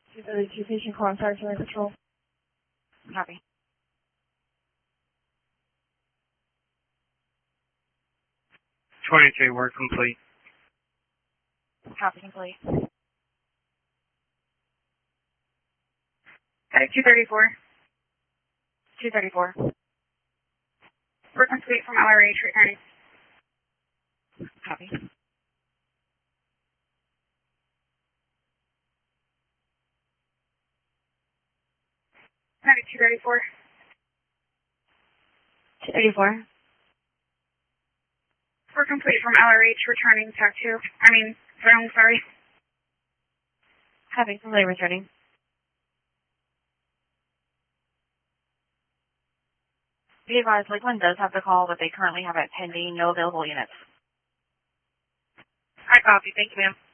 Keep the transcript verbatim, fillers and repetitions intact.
two thirty-two patient contact under control. Copy. twenty-two, work complete. Copy complete. Got it, two thirty-four. two thirty-four. Work complete from L R H, returning. Copy. Got it, two thirty-four. two thirty-four. Work complete from L R H, returning TAC two. I mean, zone, sorry. Copy, complete, returning. Be advised, Lakeland does have the call, but they currently have it pending, no available units. I copy. Thank you, ma'am.